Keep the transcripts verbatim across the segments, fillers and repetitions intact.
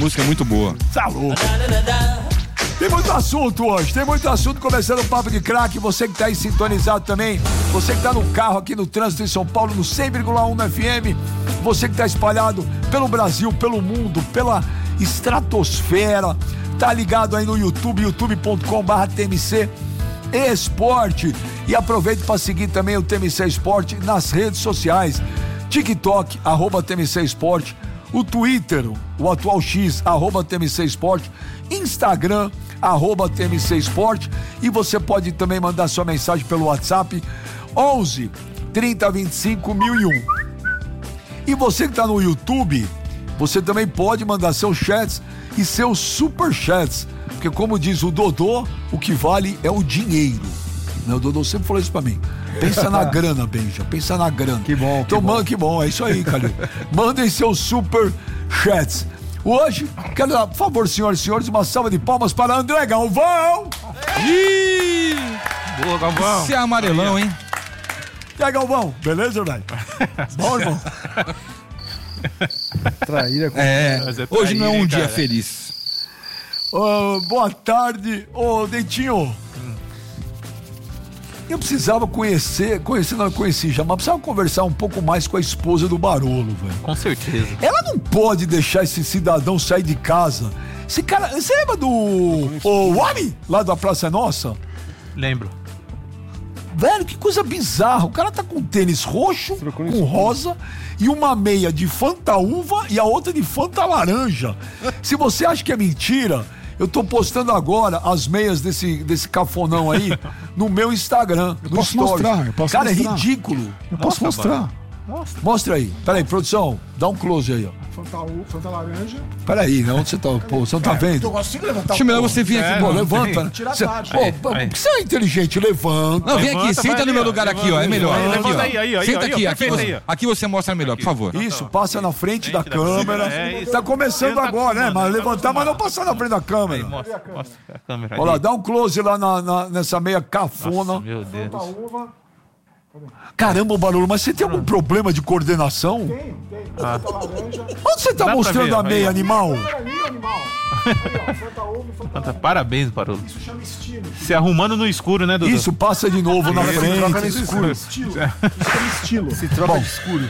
música é muito boa. Tá louco. Tem muito assunto hoje, tem muito assunto, começando o Papo de Craque, você que tá aí sintonizado também, você que tá no carro aqui no trânsito em São Paulo, no cem vírgula um na F M, você que tá espalhado pelo Brasil, pelo mundo, pela estratosfera, tá ligado aí no YouTube, youtube ponto com barra T M C Esporte, e aproveite para seguir também o T M C Esporte nas redes sociais, TikTok, arroba T M C Esporte, o Twitter, o atual X, arroba T M C Esporte, Instagram, arroba T M C Esporte, e você pode também mandar sua mensagem pelo WhatsApp onze, trinta, vinte e cinco, mil e um. E você que tá no YouTube, você também pode mandar seus chats e seus superchats, porque como diz o Dodô, o que vale é o dinheiro. O Dodô sempre falou isso pra mim. Pensa na grana, Benja, pensa na grana. Que bom, Então, que manda, bom. que bom, é isso aí, Calil. Mandem seus superchats. Hoje, quero dar, por favor, senhoras e senhores, uma salva de palmas para André Galvão. Ih! Boa, Galvão. Esse é amarelão, hein? E aí, Galvão, beleza, velho? Bom, irmão? Traíra com... É, Mas é hoje não é um traíra, dia cara. feliz. Ô, boa tarde, ô Dentinho. Eu precisava conhecer, conhecer, não conheci já, mas precisava conversar um pouco mais com a esposa do Barolo, velho. Com certeza. Ela não pode deixar esse cidadão sair de casa. Esse cara, você lembra do o Wami, lá da Praça é Nossa? Lembro. Velho, que coisa bizarra. O cara tá com um tênis roxo, Trocou com isso. rosa, e uma meia de Fanta Uva e a outra de Fanta Laranja. Se você acha que é mentira, eu tô postando agora as meias desse, desse cafonão aí no meu Instagram, no posso Stories. mostrar, eu posso Cara, mostrar. é ridículo. Eu posso Nossa, mostrar. Mostra aí. Peraí, produção, dá um close aí, ó. Fanta uva, Fanta laranja. Peraí, né? Onde você tá? Pô, você não tá vendo? Eu consigo levantar Acho melhor você vir É, aqui. Pô, não levanta. tem. né? Tira a Cê- tarde. Pô, Aí, pô, aí. você é inteligente, levanta. Não, vem aqui, Levanta, senta vai no meu ali, lugar ó. aqui, ó. É melhor. Levanta Aqui, ó. aí, aí, aí, Senta aí, aqui, ó, aqui, perfeito você, aí, ó. aqui você mostra melhor, por favor. Isso, passa na frente da Frente da câmera. câmera, é isso. Tá começando Ele tá agora, né? acostumado, Mas ele tá levantar, mas não acostumado. passar na frente da Aí, câmera. mostra, mostra a câmera. Olha lá, ali. dá um close lá na, na- nessa meia cafona. Nossa, meu Deus. Fanta uva. Caramba, Barulho, mas você tem algum problema de coordenação? Tem, tem. Fanta laranja. Onde você tá Dá pra mostrando ver, a ó, meia, aí, ó. animal? Olha ali, animal. Aí, ó. Fanta uva e Fanta Canta, laranja. Parabéns, Barolo. Isso chama estilo. Se arrumando no escuro, né, Dudu? Isso, passa de novo na Troca no frente. escuro. Estilo. Isso chama estilo. Se troca Bom. de escuro.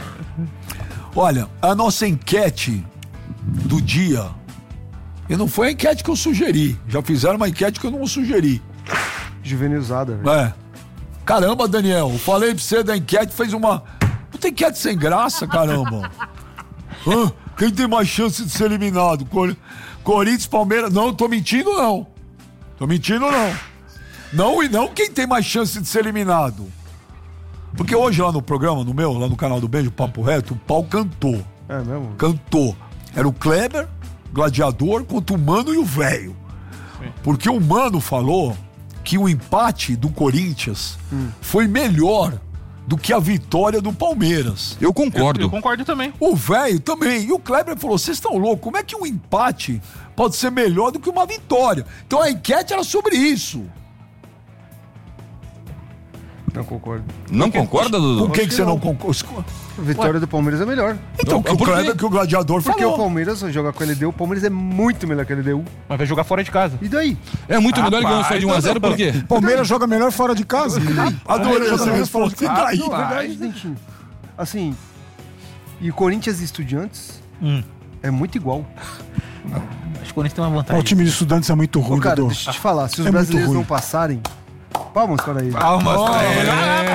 Olha, a nossa enquete do dia, e não foi a enquete que eu sugeri, já fizeram uma enquete que eu não sugeri. Juvenilzada, velho. É. Caramba, Daniel, eu falei pra você da enquete, fez uma... Puta enquete sem graça, caramba. Hã? Quem tem mais chance de ser eliminado? Cor... Corinthians, Palmeiras... Não, tô mentindo não. Tô mentindo não. Não e não quem tem mais chance de ser eliminado. Porque hoje lá no programa, no meu, lá no canal do Beijo, Papo Reto, o pau cantou. É mesmo? Cantou. Era o Kleber, gladiador, contra o Mano e o Velho. Porque o Mano falou que o empate do Corinthians foi melhor do que a vitória do Palmeiras. Eu Eu, concordo. eu concordo também. O Velho também. E o Kleber falou, vocês estão loucos, como é que um empate pode ser melhor do que uma vitória? Então a enquete era sobre isso. Não concordo. Não concorda, Dudu? Com quem Acho que que você não não. concorda? A vitória do Palmeiras é melhor. Então, que o por quê? Kleber, que o gladiador Porque falou. o Palmeiras joga com a L D U, o Palmeiras é muito melhor que a L D U. Mas vai jogar fora de casa. E daí? É muito melhor que ganhar só de um a zero, por quê? Palmeiras joga melhor fora de casa. Adorei essa resposta. E daí? Não, é verdade, Dentinho. Assim, e Corinthians e Estudiantes Hum. é muito igual. Acho que o Corinthians tem uma O vantagem. time de estudantes é muito Ô, ruim, cara, Dudu. deixa eu te falar, se os É muito brasileiros ruim. não passarem, palmas para ele. Palmas pra ele.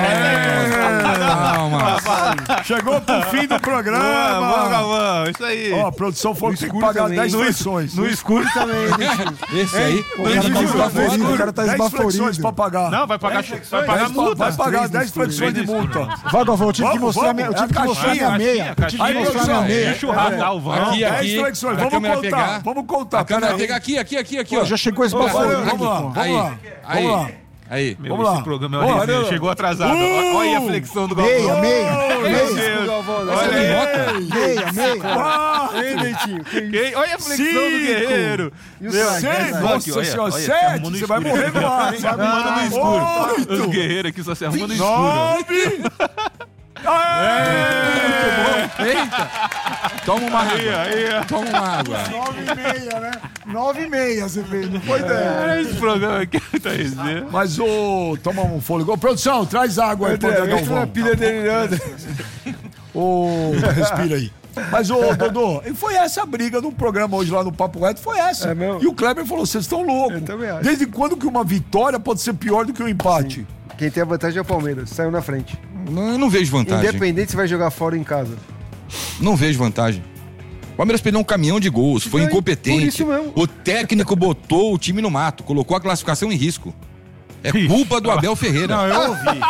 Calma. Chegou pro fim do Ah, programa. vamos, Galvão. Isso aí. Ó, a produção falou No que tem que escuro pagar também. dez No flexões. No escuro também, Dentinho. Esse aí. O cara tá esbaforido, o cara tá dez flexões esbaforido. pra pagar. Não, vai pagar, vai pagar Dez- multa. Vai pagar Três dez flexões de Três multa. Vai, Galvão, eu tive que Vamos, mostrar vamos, minha, eu é tive que a mostrar caixinha, minha meia. Eu tive que caixinha, mostrar minha caixinha. meia. Deixa o rato, Galvão. Aqui, dez aqui. flexões, pra vamos câmera contar, pegar. vamos contar, A câmera peraí. pegar aqui, aqui, aqui, aqui, Pô, ó. já chegou Vamos lá, esbaforido. vamos lá, Aqui, vamos Aí, lá. aí, Vamos lá. aí. Meu, Vamos lá. esse programa é Olha, horrível. olha. Chegou atrasado. Uh! Olha a flexão do Galvão. Meia, meia, Meu meia. Deus. Galvão, Olha Você aí. nota? Meia, meia. Ah, Ei, Dentinho, que isso? Quem? Olha a flexão Cinco. do Guerreiro. E o Meu, Santos? seis, Aqui, nossa olha, senhora, olha, se sete, arrumou no você vai escuro. morrer no ar, hein? Se arrumando no escuro. Oito. Os guerreiros aqui só se arrumando no escuro. Nove. Aê! Eita! Toma uma água. aí, Toma uma água. Nove e meia, né? Nove e meia, você fez, não foi dez. é esse programa aqui tá dizendo. Mas o. Toma um fôlego. Ô, produção, traz água aí pro André Galvão. a pilha dele, André. Ô, respira aí. Mas, ô, Dodô, e foi essa a briga do programa hoje lá no Papo Reto, foi essa. É mesmo? E o Kleber falou, vocês estão loucos. Eu também acho. Desde quando que uma vitória pode ser pior do que um empate? Quem tem a vantagem é o Palmeiras. Saiu na frente. Não, eu não vejo vantagem. Independente se vai jogar fora ou em casa. Não vejo vantagem. O Palmeiras perdeu um caminhão de gols, foi Então, incompetente. por isso mesmo. O técnico botou o time no mato, colocou a classificação em risco. É culpa do Abel Ferreira. Não, eu ouvi.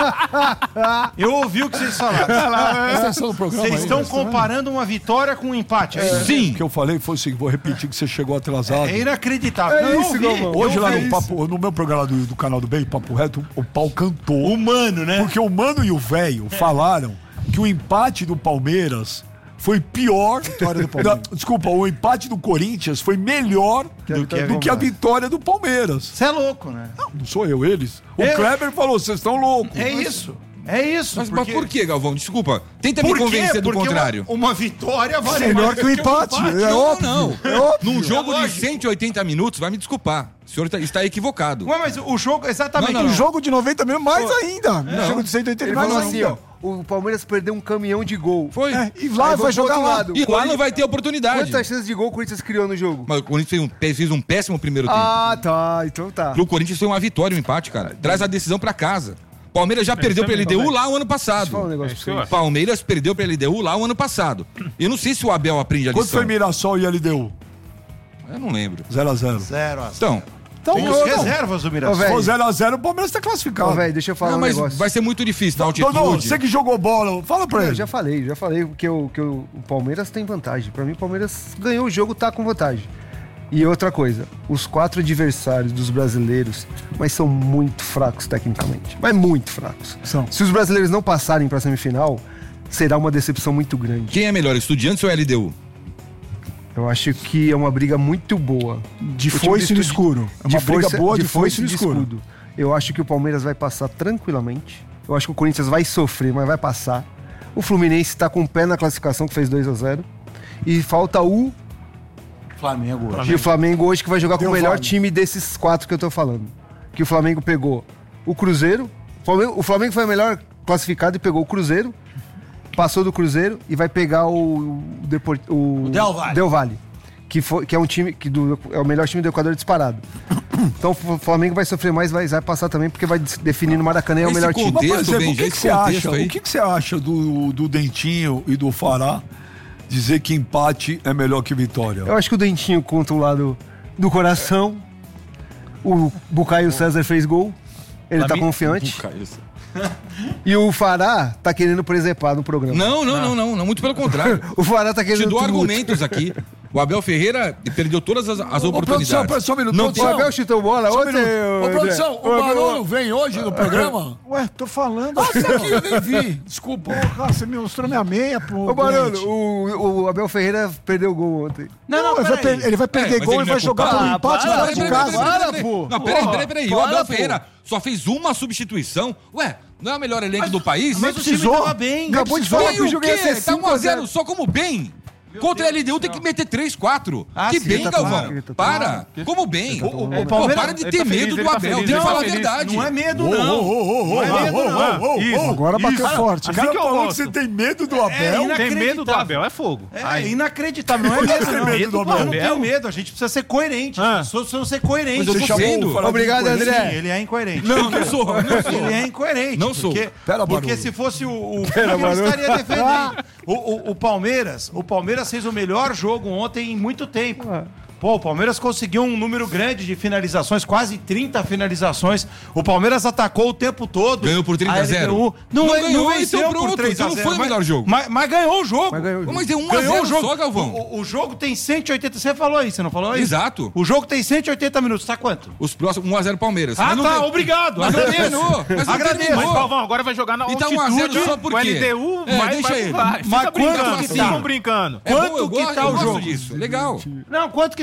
Eu ouvi o que vocês falaram. Presta atenção no programa Vocês aí, estão né? comparando uma vitória com um empate. É, isso? Sim. O que eu falei foi o seguinte, vou repetir que você chegou atrasado. É inacreditável. É Não, eu isso, ouvi. Galvão. Hoje Eu lá ouvi no, isso. papo, no meu programa do, do canal do Bem, Papo Reto, o pau cantou. Humano, né? Porque o Mano e o Velho falaram que o empate do Palmeiras foi pior. Vitória do Palmeiras. Não, desculpa, o empate do Corinthians foi melhor do, que a do que a vitória do Palmeiras. Você é louco, né? Não sou eu, eles. O Eu- Kleber falou, vocês estão loucos. É isso. É isso. Mas, mas por que, Galvão? Desculpa. Tenta Por me convencer quê? do Porque contrário. Uma, uma vitória vale Melhor mais que o do empate. É não, óbvio. não. É óbvio. Num jogo É de lógico. cento e oitenta minutos, vai me desculpar. O senhor tá- está equivocado. Ué, mas o jogo, exatamente. Não, Um não, não. jogo de noventa minutos, mais ainda. Um jogo de cento e oitenta Ele mais falou assim, ainda. ó. O Palmeiras perdeu um caminhão de gol. Foi. É, e lá Aí vai vamos pro jogar outro lá. lado. E lá não vai ter oportunidade. Quantas chances de gol o Corinthians criou no jogo? Mas o Corinthians fez um, fez um péssimo primeiro tempo. Ah, tá. Então tá. Pro Corinthians foi uma vitória, um empate, cara. Traz a decisão pra casa. Palmeiras já perdeu pra L D U lá o ano passado. Fala um negócio pra vocês. Palmeiras perdeu pra L D U lá o ano passado. Eu não sei se o Abel aprende a Quanto lição. foi Mirassol e L D U? Eu não lembro. zero a zero. Zero a zero. Então, Então, Tem eu- os não. reservas do Ô, Mirassol. Se velho. for zero a zero, o Palmeiras tá classificado. Ô, velho, deixa eu falar não, um mas negócio. vai ser muito difícil na altitude. Dodô, você que jogou bola, fala pra Eu ele. já falei, já falei que, eu, que eu, o Palmeiras tem vantagem. Pra mim, o Palmeiras ganhou o jogo, tá com vantagem. E outra coisa, os quatro adversários dos brasileiros, mas são muito fracos tecnicamente. Mas muito fracos. São. Se os brasileiros não passarem pra semifinal, será uma decepção muito grande. Quem é melhor, Estudiantes ou L D U? Eu acho que é uma briga muito boa. De O time foice do no Estudi- escuro. É uma briga boa de foice no de escuro. escudo. Eu acho que o Palmeiras vai passar tranquilamente. Eu acho que o Corinthians vai sofrer, mas vai passar. O Fluminense tá com o pé na classificação, que fez dois a zero. E falta o Flamengo hoje. E o Flamengo hoje que vai jogar com Deu o melhor vale. time desses quatro que eu tô falando. Que o Flamengo pegou o Cruzeiro. O Flamengo, o Flamengo foi o melhor classificado e pegou o Cruzeiro. Passou do Cruzeiro e vai pegar o, o, Deport, o, O Del Valle. Del Valle, que, foi, que é um time que do, é o melhor time do Equador disparado. Então o Flamengo vai sofrer mais, vai, vai passar também, porque vai definir no Maracanã é o Esse melhor time. Mas, por Texto, exemplo, bem, o que, gente, que você contexto acha? aí. O que, que você acha do, do Dentinho e do Fará dizer que empate é melhor que vitória? Eu acho que o Dentinho conta o lado do coração. O Bucaio César fez gol. Ele tá confiante. E o Fará tá querendo presepar no programa. Não, não, não, não, não, muito pelo contrário. O Fará tá Te querendo dou tumulto. argumentos aqui. O Abel Ferreira perdeu todas as, as Ô, produção, oportunidades. só um minuto, Não O tem- produção. Abel chutou bola Só um ontem. minuto. ô, Ô, André. produção, o Ô, Barolo vem hoje no programa? Ué, tô falando. Ah, tá aqui, eu nem vi. Desculpa. Porra, você me mostrou minha meia, pô. Ô, Barolo, doente. o, o Abel Ferreira perdeu o gol ontem. Não, não, Ele vai, peraí. per- ele vai perder É, mas gol ele e não é vai jogar culpado. por empate Ah, fora para, de para, casa. para, peraí. pô. Não, peraí, Porra, peraí, peraí. O para, Abel pô. Ferreira só fez uma substituição. Ué, não é o melhor elenco do país? Mas o time precisou. tava bem. Acabou de falar Bem que o o jogo ia quê? ser Tá cinco um a a zero zero. só como bem. Contra a L D U tem que meter três, quatro. Ah, que sim, bem, tá Galvão. claro. Tá Para. Como bem. O- o Pô, Palmeiras- para de ele ter tá feliz, medo ele do tá Abel. feliz, Tem que ele tá falar a feliz. verdade. Não é medo, Ô, não. ô, ô, ô, Não é ô, medo, ô, não. ô, ô, Isso. ô. Agora bateu Isso. forte. O cara que eu falou que gosto. você tem medo do Abel. É Tem medo do inacreditável. Abel, é fogo. É inacreditável, não é Por que medo, você tem não. medo do Pô, eu não Abel? tenho medo, a gente precisa ser coerente. Ah. As pessoas precisam ser coerentes. Mas eu tô Você chamou sendo. o Fará de Obrigado, incoerente? André. Sim, ele é incoerente. Não, não sou. Não sou. Ele é incoerente. Não sou. Porque, Pera, porque Barolo. se fosse o, o Pera, ele estaria defendendo. O, o, o Palmeiras, o Palmeiras fez o melhor jogo ontem em muito tempo. Pô, o Palmeiras conseguiu um número grande de finalizações, quase trinta finalizações. O Palmeiras atacou o tempo todo. Ganhou por trinta a zero. L D U. Não, Não é- ganhou, não venceu então por pronto, três a então não zero, foi o mas- melhor jogo. Mas, mas ganhou o jogo. Mas ganhou o jogo. Mas deu um a Ganhou zero o jogo. só, Galvão. O, o- o jogo tem cento e oitenta. Você falou aí, você não falou aí? Exato. O jogo tem cento e oitenta minutos. Tá quanto? Os próximos um a zero Palmeiras. Ah, Mas não tá. tem- Obrigado. Mas não Agradeço. terminou. Mas não Agradeço. terminou. Mas, Galvão, agora vai jogar na E tá altitude. um a zero só por O quê? L D U É, vai, deixa vai, ele. vai. Mas Fica brincando, quanto vocês que tá? ficam brincando. É bom, Quanto eu que gosto- tá eu o gosto jogo? disso. Legal. Não, quanto que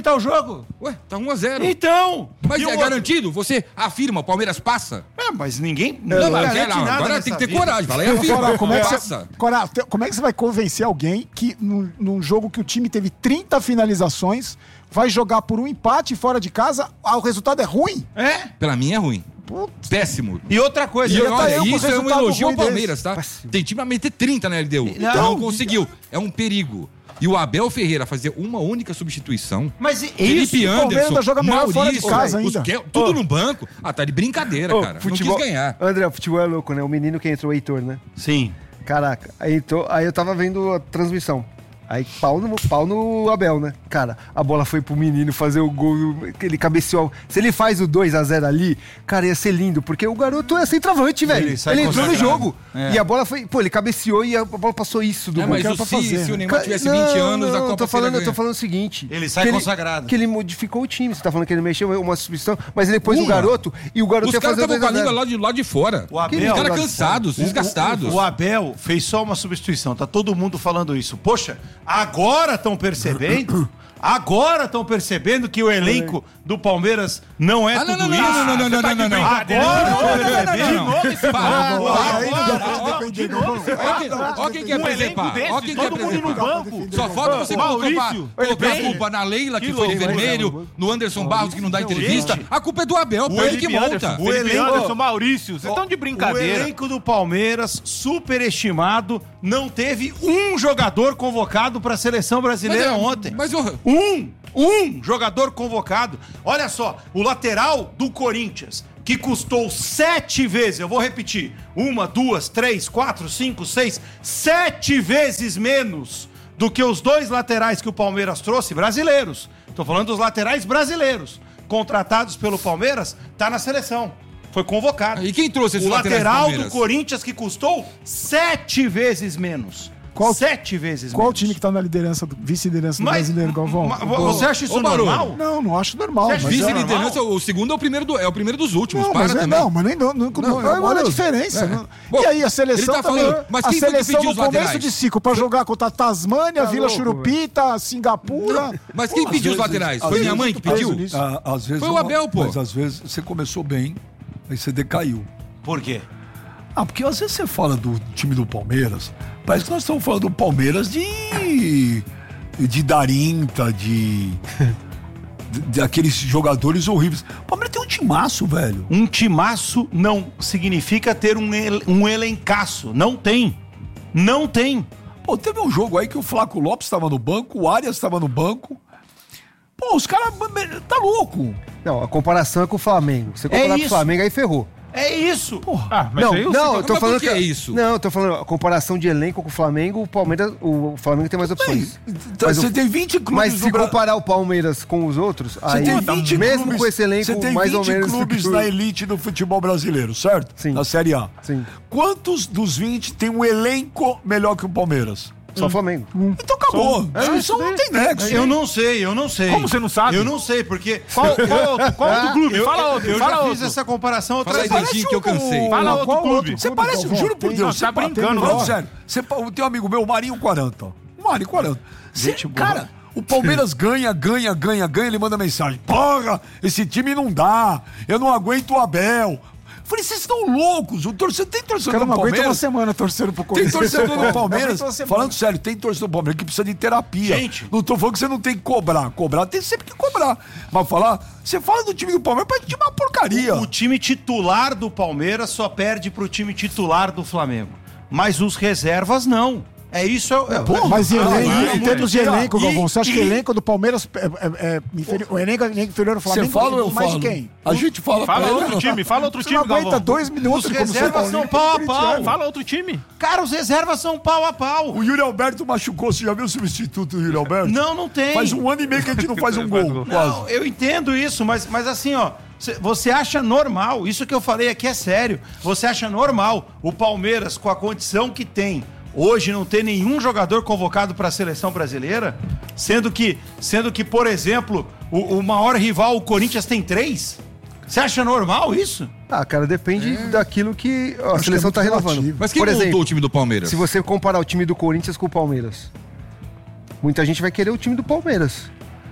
tá o jogo? Ué, tá um a zero. Então! Mas e é o outro? garantido? Você afirma, o Palmeiras passa? É, mas ninguém... Não, não mas garante não, nada agora nessa tem que ter vida. coragem. Fala aí, afirma. Cora, como, é que Passa. você, Cora, te- como é que você vai convencer alguém que num, num jogo que o time teve trinta finalizações, vai jogar por um empate fora de casa, ah, o resultado é ruim? É? Pra mim é ruim. Putz. Péssimo. E outra coisa... E já tá olha, eu com isso é um resultado elogio ao ruim Palmeiras, tá? Tem time a meter trinta na L D U. Não, Não. conseguiu. É um perigo. E o Abel Ferreira fazer uma única substituição. Mas e- Felipe isso... o Palmeiras Anderson, ainda joga melhor fora de Maurício, casa os ainda. que- tudo no banco. Ah, tá de brincadeira, Ô, cara. futebol- Não quis ganhar. André, o futebol é louco, né? O menino que entrou, o Heitor, né? Sim. Caraca, aí, entrou, aí eu tava vendo a transmissão. Aí pau no, pau no Abel, né? Cara, a bola foi pro menino fazer o gol, ele cabeceou. Se ele faz o dois a zero ali, cara, ia ser lindo, porque o garoto é centroavante, velho. Ele sai Ele entrou no consagrado. jogo. É. E a bola foi, pô, ele cabeceou e a bola passou isso do É, gol mas que era o pra se, fazer. se o né? Neymar Ca- tivesse vinte anos, a não, Copa tô falando, seria eu tô falando o seguinte. Ele sai que consagrado. Que ele modificou o time. Você tá falando que ele mexeu uma substituição, mas ele pôs o Uma. garoto e o garoto Os ia caras fazer estavam o com a dois a língua zero. lá de, lá de fora. O Abel... Os caras lá de cansados, O- o- desgastados. O Abel fez só uma substituição, tá todo mundo falando isso. Poxa, agora estão percebendo? Agora estão percebendo que o elenco do Palmeiras não é Ah, não, tudo não, isso? não, não, não, não, não, não, não. Agora estão percebendo? Para, Aí para, não para. pode defender, não. Olha quem- Olha quem quer preservar. Olha quem quer todo mundo no preservar. banco. Só falta você colocar, Maurício, colocar a bem. culpa na Leila, que Que foi de loucura. vermelho, no Anderson Barros, que não dá entrevista. gente. A culpa é do Abel, pô, ele que Felipe monta. Anderson, O Felipe elenco- Anderson, Maurício, vocês estão de O brincadeira. elenco do Palmeiras, superestimado, não teve um jogador convocado para a seleção brasileira é- ontem. Mas o... Um, um jogador convocado. Olha só, o lateral do Corinthians, que custou sete vezes, eu vou repetir, uma, duas, três, quatro, cinco, seis, sete vezes menos do que os dois laterais que o Palmeiras trouxe, brasileiros. Tô falando dos laterais brasileiros, contratados pelo Palmeiras, tá na seleção. Foi convocado. E quem trouxe esses O laterais do lateral do Palmeiras? Corinthians que custou sete vezes menos. Qual- Sete vezes Qual menos. time que tá na liderança, do, vice-liderança do Mas- brasileiro, Galvão? ma- Você acha isso Ô, Barolo. normal? Não, não acho normal. Você acha mas é- Vice-liderança, o segundo é o primeiro, do, é o primeiro dos últimos. Não, Para mas é, também. não, mas nem não, não, não, Não, olha a Deus. diferença. É. não- Bom, e aí a seleção ele tá também, falando, mas a quem foi que seleção pediu no os começo laterais? de ciclo pra jogar contra a Tasmânia, Tá Vila louco, Churupita, Singapura. Mas quem Às pediu os vezes- laterais? às Foi minha vezes mãe que muito pediu? peso nisso. Ah, às vezes Foi o Abel, pô. Mas às vezes você começou bem, aí você decaiu. Por quê? Ah, porque às vezes você fala do time do Palmeiras, parece que nós estamos falando do Palmeiras de. de Darinta, de. de, de aqueles jogadores horríveis. O Palmeiras tem um timaço, velho. Um timaço não significa ter um, el- um elencaço. Não tem. Não tem. Pô, teve um jogo aí que o Flaco Lopes estava no banco, o Arias estava no banco. Pô, os caras. Tá louco. Não, a comparação é com o Flamengo. Você comparar com isso. o Flamengo, aí ferrou. É isso. Ah, mas não, aí o não, Ciclo- eu tô mas falando por que é isso? Não, eu tô falando a comparação de elenco com o Flamengo, o Palmeiras, o Flamengo tem mais opções. Então, Mas você o- tem vinte clubes Mas no se Bra- comparar o Palmeiras com os outros, Você aí tem vinte mesmo clubes, com esse elenco você tem mais ou vinte menos clubes do- na elite do futebol brasileiro, certo? Sim. Na Série A. Sim. Quantos dos vinte tem um elenco melhor que o Palmeiras? Só o Flamengo. Então acabou. Isso não tem nexo. Eu não sei, eu não sei. Como você não sabe? Eu não sei, porque. Qual, qual outro, qual outro clube? Eu, Fala outro, eu fala já outro. fiz essa comparação Fala aí, outras vezes. Dentinho, que eu cansei. Fala outro Qual clube. Você parece, Galvão? juro por Tem- Deus. não, você tá pa- brincando, Falando ó. sério. Você, pa- tem um amigo meu, Marinho quarenta. ó. O Marinho quarenta. Você, Gente boa. cara, o Palmeiras ganha, ganha, ganha, ganha. Ele manda mensagem. Porra, esse time não dá. Eu não aguento o Abel. Falei, vocês estão loucos. O torcedor tem O torcedor cara do não aguenta uma Palmeiras. semana torcendo pro Tem Corinthians. torcedor do Não Palmeiras, aguenta uma semana. falando sério, tem torcedor do Palmeiras que precisa de terapia. Gente. Não tô falando que você não tem que cobrar. Cobrar tem sempre que cobrar. Mas falar, você fala do time do Palmeiras, parece time uma porcaria. O time titular do Palmeiras só perde pro time titular do Flamengo. Mas os reservas não. É isso. É, é, porra, Mas em, Ah, elenco, é, em é, termos de é, elenco, e- Galvão, você acha que e- o elenco do Palmeiras é, é, é inferior, o elenco é inferior ao Você Flamengo? fala ou eu mais falo? de quem? A gente fala Fala pra ele, outro não. time, fala outro Você time, não aguenta Galvão. dois minutos Os como São reservas Paulo. são pau a pau. Fala outro time. Cara, os reservas são pau a pau. O Yuri Alberto machucou, você já viu o substituto do Yuri Alberto? Não, não tem. Faz um ano e meio que a gente não faz um gol, quase. Não, eu entendo isso, mas, mas assim, ó, cê- você acha normal, isso que eu falei aqui é sério, você acha normal o Palmeiras, com a condição que tem, hoje não ter nenhum jogador convocado para a seleção brasileira, sendo que, sendo que por exemplo, o, o maior rival, o Corinthians, tem três? Você acha normal isso? Ah, cara, depende daquilo que a Acho que seleção é tá muito renovando. relativo. Mas quem Por montou exemplo, o time do Palmeiras? se você comparar o time do Corinthians com o Palmeiras, muita gente vai querer o time do Palmeiras.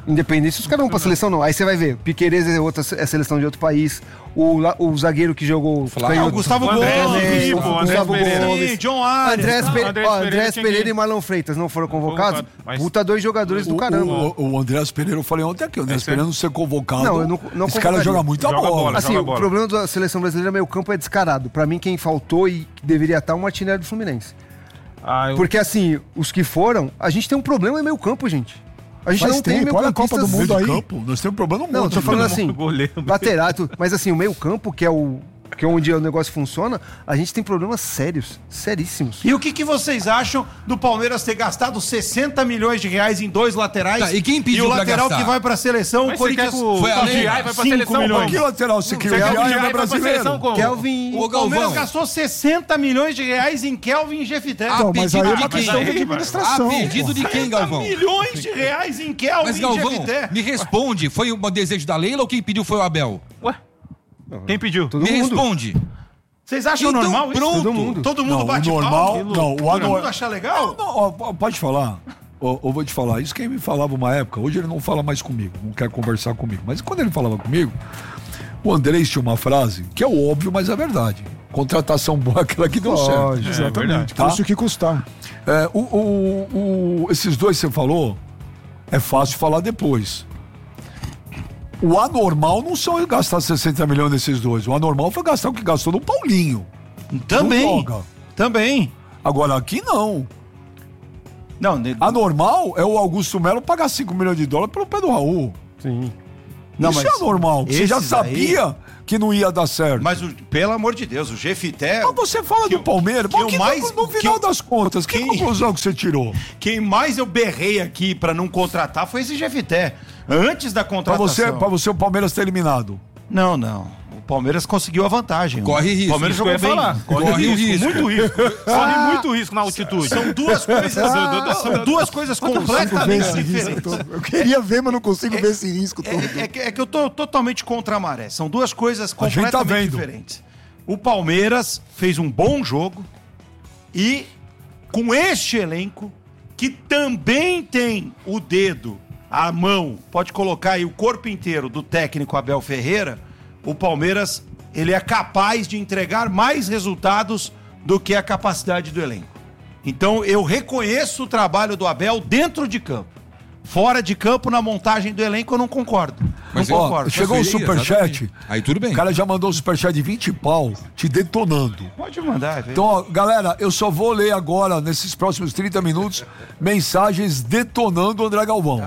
Independente se os caras vão pra seleção, não. Aí você vai ver, Piquerez é outra é seleção de outro país. O, la- o zagueiro que jogou. Flávio. Ah, o Gustavo O Gomes. André também, Filippo, o o André Gustavo Pereira. Gomes. Sim, John Arias. Andrés, Não, Pe- Andrés ó, Pereira Andrés tinha Pereira que- e Marlon Freitas não foram convocados. Convocado, mas- Puta, dois jogadores do O, caramba. o, o Andrés Pereira, eu falei ontem aqui, o Andrés Esse é- Pereira não ser convocado. Não, eu não- não esse cara convocaria. joga muita Joga bola. bola. Assim, joga o bola. problema da seleção brasileira meio campo é descarado. Pra mim, quem faltou e deveria estar é o Martinelli do Fluminense. Ah, eu... Porque assim, os que foram, a gente tem um problema em meio campo, gente. A gente Faz não tem tempo, meio olha a Copa do campistas- Mundo Meio de aí. campo, nós temos um problema no Não, eu mundo. tô falando assim, goleiro. lateral, e tudo. Mas assim, o meio campo, que é o que é onde o negócio funciona, a gente tem problemas sérios, seríssimos. E o que, que vocês acham do Palmeiras ter gastado sessenta milhões de reais em dois laterais? Tá, e quem pediu E o pra lateral gastar? que vai pra seleção, Mas o você quer Corinthians... que o Foi o além? Giai vai pra cinco seleção milhões. Que como? lateral você quer? Você O quer que o Giai Giai é vai pra brasileiro. seleção como? Kelvin. Ô, O Palmeiras Galvão. gastou sessenta milhões de reais em Kelvin e Jefité. Ah, Não, mas aí é uma pedido de questão quem? de administração. A pedido de quem, Galvão? milhões de reais em Kelvin Mas, e Galvão, Jefité. me responde. Foi um desejo da Leila ou quem pediu foi o Abel? Ué? Quem pediu? Todo me mundo. responde. Vocês acham Então, normal isso? pronto. Todo mundo. Todo mundo Não, o bate normal- palma? não, o Todo anor- mundo acha legal? Não, ó, pode falar. Ó, eu vou te falar. Isso quem me falava uma época, hoje ele não fala mais comigo, não quer conversar comigo. Mas quando ele falava comigo, o Andrés tinha uma frase que é óbvio, mas é verdade. Contratação boa é aquela que deu certo. Lógico. Exatamente. Tá? Custe o que custar. É, o, o- o- esses dois que você falou, é fácil falar depois. O anormal não são gastar sessenta milhões nesses dois. O anormal foi gastar o que gastou no Paulinho. Também. Não joga. Também. Agora aqui não. Não, ne- Anormal é o Augusto Melo pagar cinco milhões de dólares pelo Pedro Raul. Sim. Não, Isso mas é anormal. Você já esses sabia que não ia dar certo. Mas, mas o- pelo amor de Deus, o Jefité, você fala que do Palmeiras, que mas o que mais- no, no que final o- das contas, que quem- conclusão que você tirou? quem mais eu berrei aqui pra não contratar foi esse Jefité. Antes da Pra contratação. você, pra você o Palmeiras ter eliminado. Não, não. O Palmeiras conseguiu a vantagem. Corre risco. O Palmeiras Isso que eu jogou ia bem. falar. Corre, Corre o risco, risco. muito risco. Corre muito risco na altitude. São duas coisas, são duas coisas completamente Esse risco diferentes. todo. Eu queria ver, mas não consigo ver esse risco todo. É, é que, é que eu tô totalmente contra a maré. São duas coisas A gente tá completamente vendo. diferentes. O Palmeiras fez um bom jogo e com este elenco, que também tem o dedo, a mão, pode colocar aí o corpo inteiro do técnico Abel Ferreira, o Palmeiras ele é capaz de entregar mais resultados do que a capacidade do elenco. Então eu reconheço o trabalho do Abel dentro de campo. Fora de campo, na montagem do elenco, eu não concordo. Mas, não ó, concordo. chegou o Transferia, superchat. exatamente. Aí tudo bem. O cara já mandou o superchat de vinte pau, te detonando. Pode mandar, velho. Então, ó, galera, eu só vou ler agora, nesses próximos trinta minutos, mensagens detonando o André Galvão.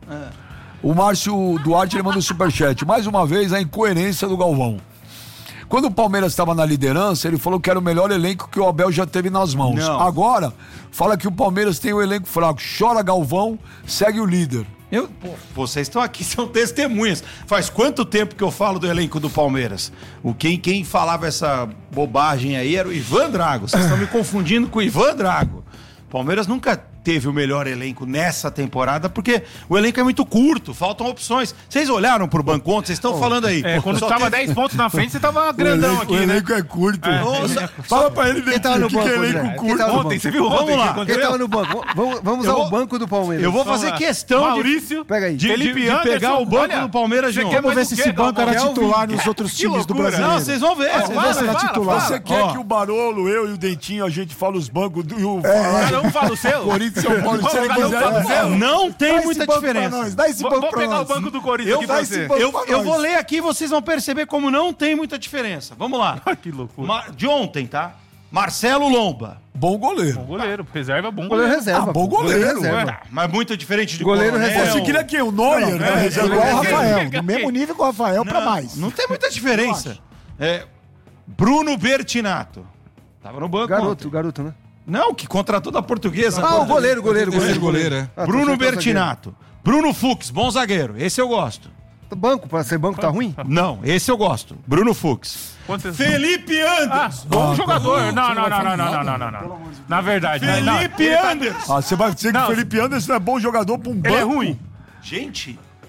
O Márcio Duarte ele manda o superchat. Mais uma vez, a incoerência do Galvão. Quando o Palmeiras estava na liderança, ele falou que era o melhor elenco que o Abel já teve nas mãos. Não. Agora, fala que o Palmeiras tem o elenco fraco. Chora Galvão, segue o líder. Eu, pô, vocês estão aqui, são testemunhas. Faz quanto tempo que eu falo do elenco do Palmeiras? O quem, quem falava essa bobagem aí era o Ivan Drago. Vocês estão me confundindo com o Ivan Drago. O Palmeiras nunca teve o melhor elenco nessa temporada, porque o elenco é muito curto, faltam opções. Vocês olharam pro banco ontem, vocês estão falando aí. É, quando Só tava teve- dez pontos na frente, você tava grandão o elenco, aqui, o né? elenco é curto. Nossa, Fala pra ele Quem tava o no que, que é banco, elenco André? Quem curto. tava no Ontem, banco? você viu Vamos ontem o lá. que Quem aconteceu? tava no banco? Vamos, vamos Eu ao vou- banco do Palmeiras. Eu vou Vamos fazer lá. questão de, Maurício, Pega aí. de, Felipe de- de Anderson, pegar o banco olha, do Palmeiras de você ontem. quer Vamos ver mais se o quê, esse banco era Galvão? titular nos outros Que times do loucura. Brasileiro. Não, vocês vão ver. Ah, vocês Vamos vão ver se ver. era fala, titular. fala. Você quer Ó. que o Barolo, eu e o Dentinho, a gente fala os bancos do, e o Cada um fala o seu. Corinthians e São Paulo. Vamos, Se ele cada um quiser, fala o seu. Não tem Dá esse muita banco pra diferença. nós, Dá esse Vou, banco vou pra pegar nós. o banco do Corinthians Eu, aqui pra vai- você. banco eu, pra eu nós. vou ler aqui e vocês vão perceber como não tem muita diferença. Vamos lá. Que loucura. Ma- de ontem, tá? Marcelo Lomba. Bom goleiro. Bom goleiro, preserva bom Goleiro goleiro. reserva. Ah, bom pô. goleiro. reserva. Tá, mas muito diferente de Goleiro Coronel. reserva. Você queria que o Neuer, né? é, reserva Igual o goleiro? Rafael, do mesmo nível que o Rafael pra mais. Não tem muita diferença. É, Bruno Bertinato. Tava no banco Garoto, ontem. garoto, né? Não, que contratou da Portuguesa. Ah, o goleiro, goleiro, Terceiro goleiro. goleiro, é. Ah, Bruno tô acertando Bertinato. Bruno Fux, bom zagueiro. Esse eu gosto. zagueiro. Banco, pra ser banco tá ruim? Não, esse eu gosto. Bruno Fux. Quantos- Felipe Ah, Anderson. bom jogador. Não, não, não, não, não, não, não, não. Na verdade, não, não. Felipe Anderson. Ah, você vai dizer que Não. o Felipe Anderson é bom jogador pra um banco? Ele é ruim. Gente,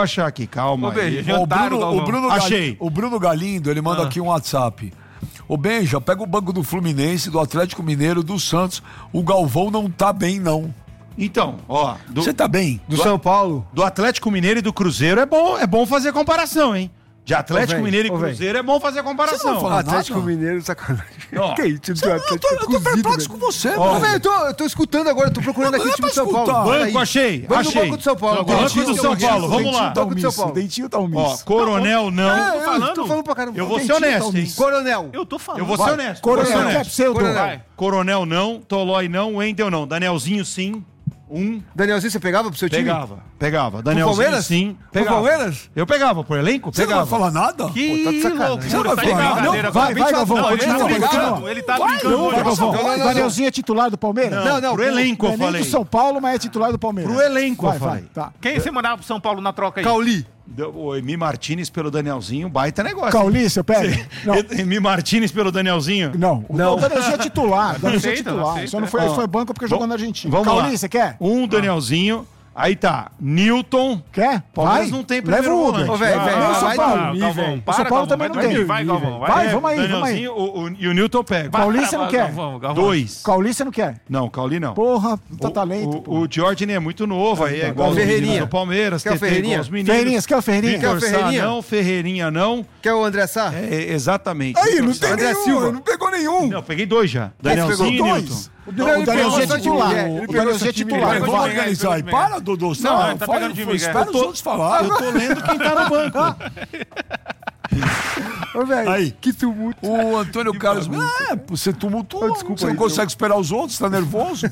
achar aqui, calma. Ô, Benja, aí. Ó, o jantaram, Bruno, Galvão. o, Bruno Achei. Galindo, o Bruno Galindo, ele manda Ah. aqui um WhatsApp. Ô Benja, pega o banco do Fluminense, do Atlético Mineiro, do Santos. O Galvão não tá bem, não. Então, ó... Do, Você tá bem? Do, do São Paulo? Do Atlético Mineiro e do Cruzeiro é bom, é bom fazer comparação, hein? De Atlético ô, Mineiro e Cruzeiro é bom fazer comparação. Atlético nada? Mineiro, sacanagem. Oh. Que isso? Você, eu tô, eu tô perplexo com você, oh. Véio, eu, tô, eu tô escutando agora, eu tô procurando não, aqui o time do São Paulo. Banco, achei, Vamos achei. no banco do São Paulo. Banco do São Paulo, vamos lá. Banco do São Paulo. Dentinho tá omisso. Ó, Coronel não. Ah, eu falando. tô falando pra caramba. Eu vou ser honesto, hein? Coronel. Eu tô falando. Eu vou ser honesto. Coronel, quer pseudo. Coronel não, Tolói não, Wendel não. Danielzinho sim. Um. Danielzinho, você pegava pro seu time? Pegava, pegava. Danielzinho, Palmeiras? sim. Pegava. Pro Palmeiras? Eu pegava, pro elenco, você pegava. Você não vai falar nada? Que Pô, tá de sacanagem. Você não vai falar nada? Não, vai, vai, Galvão, continua. Ele tá brincando. Vai, Galvão. Danielzinho é titular do Palmeiras? Não, não. Pro elenco, eu falei. do São Paulo, mas é titular do Palmeiras. Pro elenco, eu falei. Quem você mandava pro São Paulo na troca aí? Cauli. O Emi Martínez pelo Danielzinho, baita negócio. Cauli, você pega? Emi Martínez pelo Danielzinho? Não, não. O Danielzinho é titular. O Danielzinho é titular. Só não foi, foi banco porque jogou na Argentina. Vamos Cauli, lá. você quer? Um Danielzinho. Aí tá, Newton. Quer? Palmeiras vai. não tem primeiro Leva o volante. Uber. Ô, velho, velho, Não, vai, São vai Paulo. dormir, Galvão, velho. para, São Paulo Galvão, também não tem. Vai, Galvão, vai. Vai, vamos aí, vamos aí. O, o, e o Newton pega. Cauli você não quer? Galvão, Galvão. Dois. Cauli você não quer? Não, Cauli não. Porra, tá O- talento. O, o Jordan é muito novo, aí é igual os Ferreirinha. meninos do Palmeiras. Quer o T T Ferreirinha? igual os meninos. Ferreirinha, você quer o Ferreirinha? Vitor Quer o Ferreirinha? Sá não, Ferreirinha não. Quer o André Sá? É, é, exatamente. Aí, não Vitor tem Sá. André nenhum, Silva. não pegou nenhum. Não, eu peguei dois já. Quem que Danielzinho e pegou? Newton. Dois. O Danielzinho é bastante titular. mulher. O Ele pegou Danielzinho é bastante titular. Vai, mulher. vamos Vai, organizar vai, aí. vai. Para, Dodô. Não, Não, ele tá fala, pegando de mim, espera cara. os outros falar. Eu tô lendo quem tá no banco. Ô, velho, Aí. que tumulto. O Antônio Carlos. É, você tumultua. Oh, desculpa você não aí, consegue esperar os outros, tá nervoso?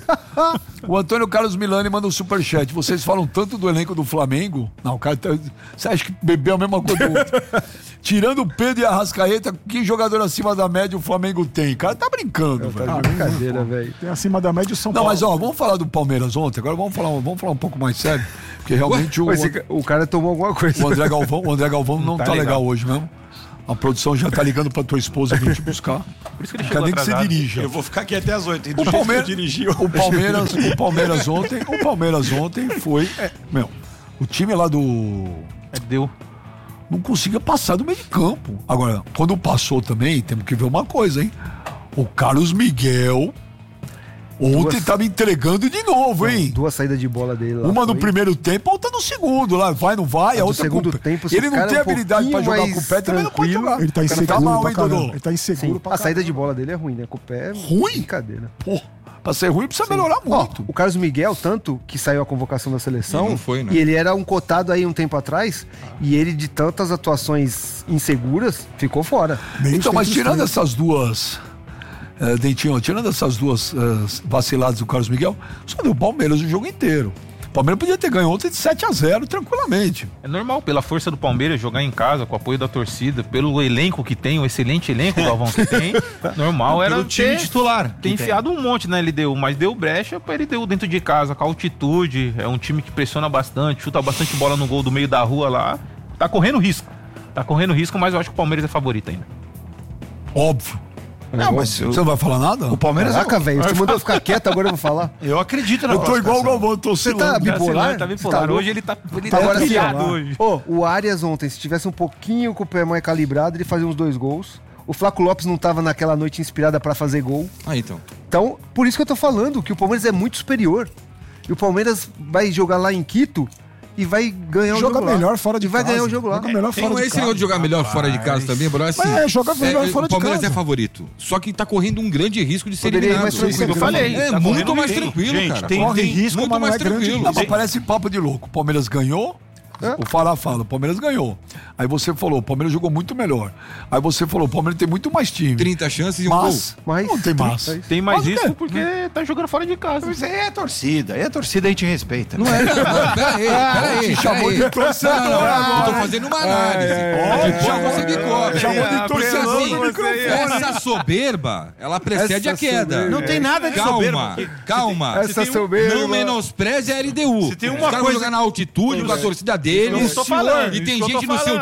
O Antônio Carlos Milani manda um superchat. Vocês falam tanto do elenco do Flamengo. Não, o cara tá, você acha que bebeu a mesma coisa do outro? Tirando o Pedro e a Arrascaeta, que jogador acima da média o Flamengo tem? O cara tá brincando, velho. Tá de brincadeira, velho. Tem acima da média o São Não, Paulo. mas ó, vamos falar do Palmeiras ontem. Agora vamos falar, vamos falar um pouco mais sério. Porque realmente o, Pô, esse ca- o cara tomou alguma coisa. o André Galvão, o André Galvão não tá, tá legal. legal hoje mesmo. A produção já tá ligando pra tua esposa vir te buscar. Por isso que ele Quer chegou nem que você atrasado. dirija. Eu vou ficar aqui até as oito. O Palmeiras, o Palmeiras, o Palmeiras ontem, o Palmeiras ontem foi, é, meu, o time lá do É, deu. não conseguia passar do meio de campo. Agora, quando passou também, temos que ver uma coisa, hein? O Carlos Miguel ontem Duas- estava entregando de novo, hein? Duas saídas de bola dele lá. Uma no foi. primeiro tempo, outra no segundo. Lá vai, não vai, a do outra segundo com o pé. tempo, se Ele o não cara tem é um habilidade pra pouquinho jogar com o mais pé, também não pode tranquilo. jogar. Ele tá O cara inseguro mal, pra hein, caramba. Dodô? Ele tá inseguro Sim, pra a saída de bola dele é ruim, né? Com o pé é Ruim? brincadeira. Pô, pra ser ruim precisa melhorar Ó, muito. o Carlos Miguel, tanto que saiu a convocação da seleção, E não foi, né? e ele era um cotado aí um tempo atrás, e ele, de tantas atuações inseguras, ficou fora. Então, mas tirando essas duas. Uh, Dentinho, tirando essas duas uh, vaciladas do Carlos Miguel, só deu o Palmeiras o jogo inteiro. O Palmeiras podia ter ganho ontem de sete a zero tranquilamente. É normal, pela força do Palmeiras, jogar em casa, com o apoio da torcida, pelo elenco que tem, o excelente elenco, Galvão, que tem. Normal era Pelo time ter, titular. ter enfiado um monte na L D U, mas deu brecha pra L D U dentro de casa, com altitude. É um time que pressiona bastante, chuta bastante bola no gol do meio da rua lá. Tá correndo risco. Tá correndo risco, mas eu acho que o Palmeiras é favorito ainda. Óbvio. Não, mas Você não vai falar nada? o Palmeiras Caraca, velho, você mandou eu ficar quieto, agora eu vou falar. Eu acredito na Eu tô igual o classificação. Galvão, eu tô Você oscilando. tá bipolar? Tá bipolar. Tá louco? Hoje ele tá, ele Agora tá sim, pilhado ó. hoje. Ô, o Arias ontem, se tivesse um pouquinho com o pé mais calibrado, ele fazia uns dois gols. O Flaco Lopes não tava naquela noite inspirada pra fazer gol. Ah, então. Então, por isso que eu tô falando, que o Palmeiras é muito superior. E o Palmeiras vai jogar lá em Quito e vai ganhar o Joga jogo lá. melhor fora de E vai casa. ganhar o jogo lá. Joga melhor Tem fora de esse casa. negócio de jogar melhor fora de casa também, bro. Assim, É, joga melhor fora o de Palmeiras casa. é favorito. Só que tá correndo um grande risco de ser Poderia ir eliminado. mais tranquilo. Eu falei. É tá muito correndo mais risco. tranquilo, Gente, cara. tem- Corre tem risco, muito mas não mais é grande tranquilo. Não, risco. mas parece papo de louco. O Palmeiras ganhou, É? o Fará fala, o Palmeiras ganhou. Aí você falou, o Palmeiras jogou muito melhor. Aí você falou, o Palmeiras tem muito mais time. trinta chances e um Mas, Mas- não tem mais. trinta. Tem mais Mas o quê? risco porque tá jogando fora de casa. Mas aí é torcida. Aí é torcida, a gente respeita. gol. Não é, não, não, peraí, peraí. Te chamou peraí. de torcedor Não, não, agora. eu tô fazendo uma análise. Depois você me cobre. Chamou de Porque torcedor assim, no microfone. essa soberba, ela precede Essa a queda. soberba. Não tem nada de Calma, soberba. porque calma. Essa soberba. Não menospreze a L D U. Se tem uma Os caras vão coisa- jogar na altitude com a torcida deles. Não tô falando, E tem isso que eu gente tô no seu falando.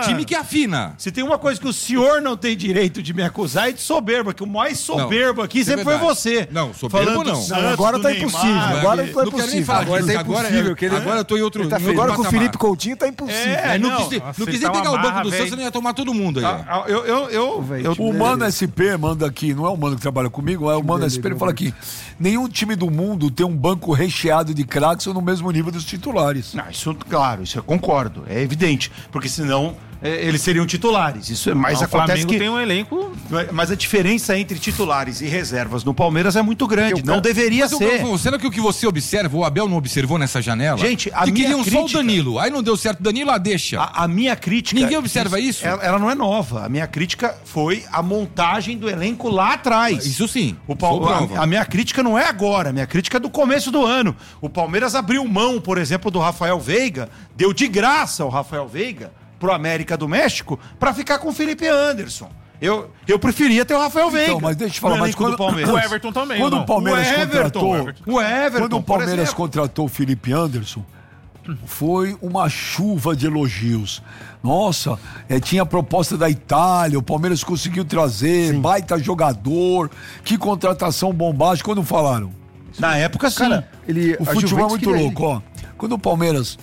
time que afina. Se tem uma coisa que o senhor não tem direito de me acusar é de soberba, que o mais soberbo Não, aqui isso é sempre foi verdade. você. Não, soberbo Falando não. do Santos, Agora do tá Neymar, impossível. Agora Não foi quero nem impossível. falar Agora disso. tá Agora, impossível, é- que ele- agora eu tô em outro, ele tá em outro Agora com o patamar. Felipe Coutinho tá impossível. É, não, não. quis, não Nossa, quis tá nem pegar uma o banco marra, do velho. Santos, não ia tomar todo mundo aí. Ah, ah, Eu, eu, eu, Velho, eu, time O Mano S P manda aqui, não é o Mano que trabalha comigo, é o Mano S P, ele fala aqui: nenhum time do mundo tem um banco recheado de craques ou no mesmo nível dos titulares. Não, isso, claro, isso eu concordo, é evidente, porque senão é, eles seriam titulares. Isso é mais o acontece Flamengo que tem um elenco... mas a diferença entre titulares e reservas no Palmeiras é muito grande. Não deveria Mas, ser. Galvão, será que o que você observa, o Abel não observou nessa janela? Gente, a que minha queriam só o crítica- Danilo. Aí não deu certo. Danilo, a deixa. A, a minha crítica. Ninguém observa isso? Ela, ela não é nova. A minha crítica foi a montagem do elenco lá atrás. Isso sim. O Pal- Sou prova. a, a minha crítica não é agora, a minha crítica é do começo do ano. O Palmeiras abriu mão, por exemplo, do Rafael Veiga, deu de graça o Rafael Veiga pro América do México para ficar com o Felipe Anderson. Eu, eu preferia ter o Rafael Veiga. Então, mas deixa eu falar, no mas elenco quando- do Palmeiras. O Everton também, Quando não? o Palmeiras O Everton, contratou, o Everton. O Everton, quando o por Palmeiras exemplo. contratou o Felipe Anderson, foi uma chuva de elogios. Nossa, é, tinha a proposta da Itália, o Palmeiras conseguiu trazer, baita jogador, que contratação bombástica. Quando falaram? Na época, sim. Cara, ele, O a futebol é Juventus muito queria louco, ó. Quando o Palmeiras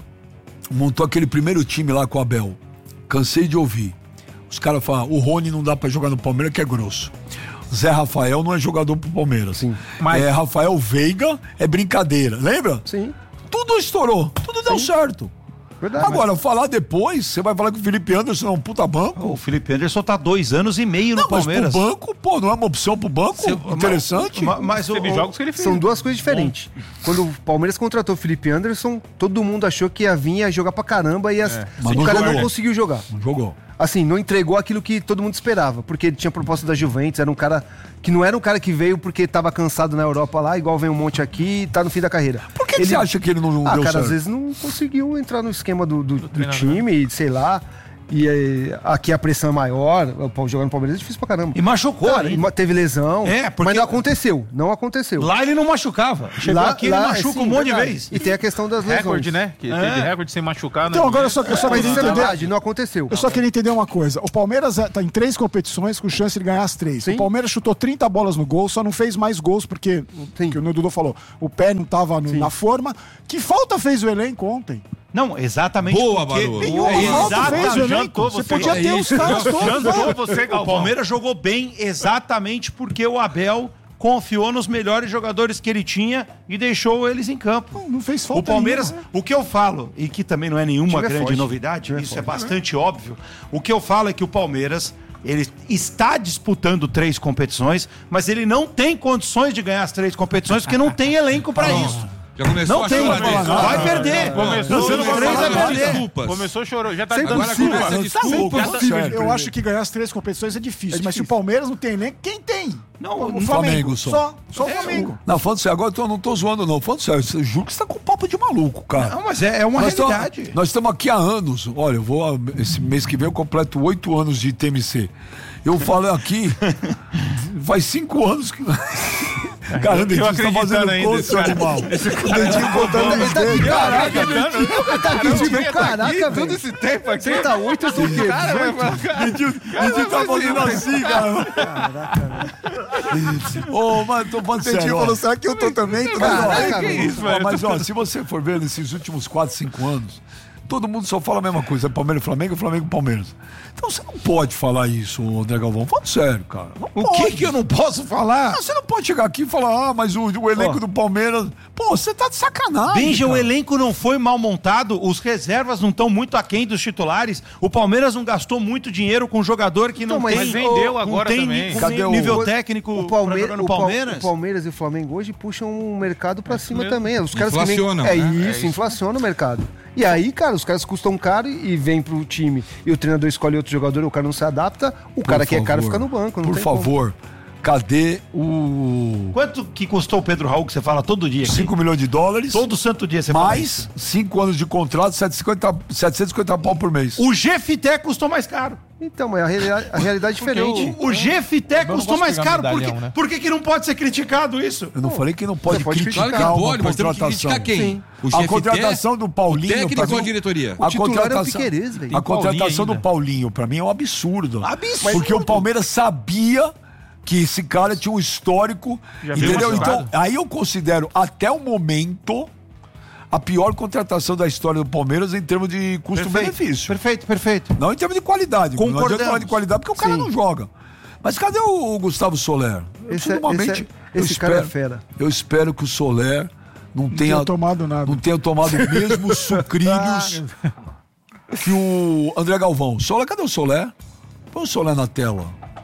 montou aquele primeiro time lá com o Abel, cansei de ouvir. Os caras falam, o Rony não dá pra jogar no Palmeiras que é grosso. Zé Rafael não é jogador pro Palmeiras. Sim. Mas- É, Rafael Veiga é brincadeira, lembra? ele. Sim, Tudo estourou, tudo deu certo. verdade. Agora, falar depois, você vai falar que o Felipe Anderson é um puta banco? O Felipe Anderson tá dois anos e meio no Não, mas pro Palmeiras. banco, pô, não é uma opção pro banco? Interessante. Ma- Mas, o, Teve o- jogos que ele fez. São duas coisas diferentes. Quando o Palmeiras contratou o Felipe Anderson, todo mundo achou que ia vir ia jogar pra caramba e as- Mas o não cara jogou. não conseguiu jogar. Não jogou. Assim, não entregou aquilo que todo mundo esperava, porque ele tinha proposta da Juventus, era um cara que não era um cara que veio porque tava cansado na Europa lá, igual vem um monte aqui e tá no fim da carreira. Por que, que Ele- você acha que ele não, não Ah, deu cara, certo? às vezes não conseguiu entrar no esquema do, do, do treinador. time, sei lá. E eh, aqui a pressão é maior, o- jogar no Palmeiras é difícil pra caramba. E machucou Cara, ainda. e ma- teve lesão, É, porque- mas não aconteceu, não aconteceu. Lá ele não machucava. Chegou aqui ele machuca sim, um monte de verdade. vez. E tem a questão das lesões. Recorde, né? Que É. teve recorde sem machucar, né? Então, agora eu só, eu só Mas queria isso é entender. verdade, não aconteceu. Eu só queria entender uma coisa. O Palmeiras está em três competições com chance de ganhar as três. Sim. O Palmeiras chutou trinta bolas no gol, só não fez mais gols porque, Sim. que o Dudu falou, o pé não estava na forma. Que falta fez o elenco ontem? Não, exatamente. Boa, porque- Barolo. Nenhuma É, falta exata- fez o elenco. jantou Você você. podia É ter os isso. caras todos. Jantou né? você, O Galvão. Palmeiras jogou bem exatamente porque o Abel confiou nos melhores jogadores que ele tinha e deixou eles em campo. Não, não fez falta O Palmeiras, nenhuma. o que eu falo, e que também não é nenhuma Time é grande forte. novidade, Time é isso é forte. bastante óbvio. O que eu falo é que o Palmeiras, ele está disputando três competições, mas ele não tem condições de ganhar as três competições porque não tem elenco para isso. Já começou Não a tem, choradeira. vai perder. Começou, Você não começou três vai a perder. desculpas. Começou, chorou. Já tá Sem agora possível, começa a né? desculpa. Desculpa, Já tá- sério. Eu acho que ganhar as três competições é difícil, mas se o difícil. Palmeiras não tem elenco, quem tem? Não, o o Flamengo só. Só, só o Flamengo. Não, falando sério, agora eu tô- não tô zoando, não. Falando sério, eu juro que você tá com papo de maluco, cara. Não, mas é, é uma Nós tamo- realidade. Nós estamos aqui há anos. Olha, eu vou. Esse mês que vem eu completo oito anos de T M C. Eu falo aqui. Faz cinco anos que. Cara, o Dentinho tá acreditando fazendo ainda, conta, esse seu cara. animal. O Dentinho contando Ele os tá aqui, dedos. caraca, ele tá aqui, tipo, caraca, velho. esse tempo aqui. trinta e oito, eu sou o quê? Dentinho Dentinho tá fazendo assim, cara. Ô, mano, tô falando sério. Dentinho ó. falou, será que eu tô também? Tô Caraca, vendo? velho. Ó, mas ó, se você for ver nesses últimos quatro, cinco anos, todo mundo só fala a mesma coisa, é Palmeiras, Flamengo, Flamengo, Palmeiras. Então você não pode falar isso, André Galvão. Falando sério, cara. Não O pode. que que eu não posso falar? Ah, você não pode chegar aqui e falar, ah, mas o, o elenco Ó. do Palmeiras. Pô, você tá de sacanagem. Benja, o cara. elenco não foi mal montado, os reservas não estão muito aquém dos titulares, o Palmeiras não gastou muito dinheiro com um jogador que não Então, mas tem, vendeu não agora tem também. ni- Cadê o- nível técnico O, pra Palme jogar no o, Pal- Palmeiras. o Palmeiras e o Flamengo hoje puxam o mercado pra cima mesmo. também. Os caras que nem- Inflacionam, É né? isso, É isso. inflaciona o mercado. E aí, cara, os caras custam caro e e vem pro time e o treinador escolhe outro jogador, o cara não se adapta, o cara que é caro favor, fica no banco. Não Por tem como. favor, Cadê o... Quanto que custou o Pedro Raul, que você fala todo dia aqui? cinco milhões de dólares. Todo santo dia você fala Mais isso. cinco anos de contrato, setecentos e cinquenta pau por mês. O G-Fité custou mais caro. Então, mas a, reali- a realidade é diferente. O, o G-Fité Eu não custou posso mais pegar caro. Por, medalhão, que, né? por que, que não pode ser criticado isso? Eu não falei que não pode, Você pode criticar criticar. Claro que uma pode, mas temos que contratação. criticar quem? Sim. O A G F T, contratação do Paulinho... o técnico pra ou a mim- diretoria? O A titular é o contratação, Piquerez, velho. a contratação Paulinho do Paulinho, pra mim, é um absurdo. Absurdo. Porque o Palmeiras sabia que esse cara tinha um histórico, Já veio entendeu? machucado. Então, aí eu considero, até o momento, a pior contratação da história do Palmeiras em termos de custo-benefício. Perfeito, perfeito. Não em termos de qualidade. Não adianta Concordamos. falar de qualidade porque o cara Sim. não joga. Mas cadê o Gustavo Soler? Esse é- Ultimamente, esse é- eu esse cara é espero- fera. Eu espero que o Soler não tenha, tenha tomado nada. não tenha tomado os mesmos sucrilhos que o André Galvão. Soler, cadê o Soler? Põe o Soler na tela.